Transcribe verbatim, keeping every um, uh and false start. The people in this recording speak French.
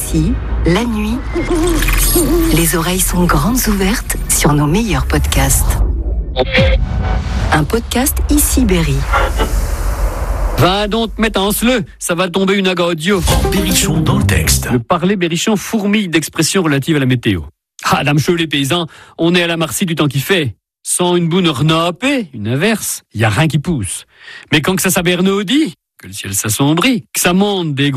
Ici, la nuit, les oreilles sont grandes ouvertes sur nos meilleurs podcasts. Un podcast Ici Berry. Va donc mettre en le, ça va tomber une aga audio. Berrichon dans le texte. Le parler berrichon fourmille d'expressions relatives à la météo. Ah, dame cheux les paysans, on est à la marcie du temps qui fait. Sans une boune renapée, une averse, y a rien qui pousse. Mais quand que ça s'abernaudit, que le ciel s'assombrit, que ça monte des